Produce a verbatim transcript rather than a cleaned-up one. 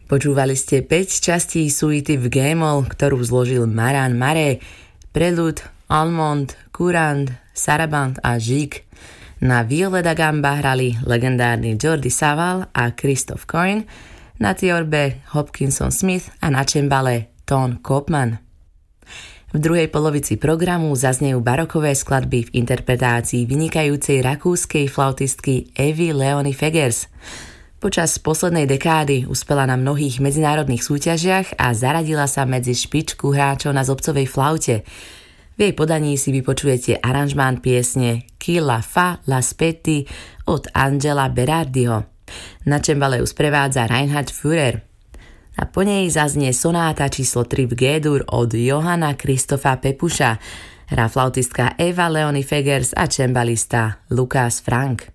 Počúvali ste päť častí suity v G-moll, ktorú zložil Maran Maré, Prelude, Almond, Courant, Saraband a Gigue. Na viole da gamba hrali legendárny Jordi Savall a Christoph Coyne, na tiorbe Hopkinson Smith a na čembale Ton Koopman. V druhej polovici programu zaznejú barokové skladby v interpretácii vynikajúcej rakúskej flautistky Evy Leonie Fegers. Počas poslednej dekády uspela na mnohých medzinárodných súťažiach a zaradila sa medzi špičku hráčov na zobcovej flaute. V jej podaní si vypočujete aranžmán piesne Chi la fa l'aspetti od Angela Berardiho. Na čembale ju sprevádza Reinhard Führer. A po nej zaznie sonáta číslo tri v G-dur od Johanna Christopha Pepuša, hrá flautistka Eva Leonie Fegers a čembalista Lukas Frank.